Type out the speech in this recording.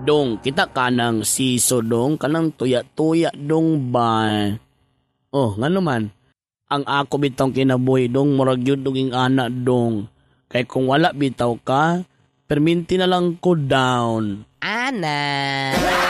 Dong, kita kanang siso dong, kanang tuya-tuya dong ba? Oh, nga naman. Ang ako bitaw kinabuhi dong, murag yun dong anak dong. Kaya kung wala bitaw ka, perminti na lang ko down. Ana.